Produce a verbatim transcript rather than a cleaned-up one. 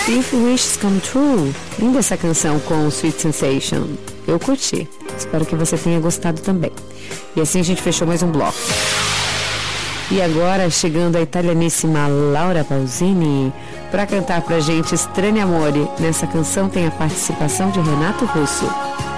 If Wishes Come True. Linda essa canção com Sweet Sensation. Eu curti. Espero que você tenha gostado também. E assim a gente fechou mais um bloco. E agora chegando a italianíssima Laura Pausini para cantar pra gente Strani Amore. Nessa canção tem a participação de Renato Russo.